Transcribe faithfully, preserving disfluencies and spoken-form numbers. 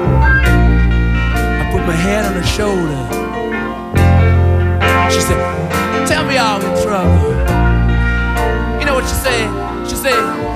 I put my head on her shoulder. She said, tell me, are we in trouble? You know what she said? She said,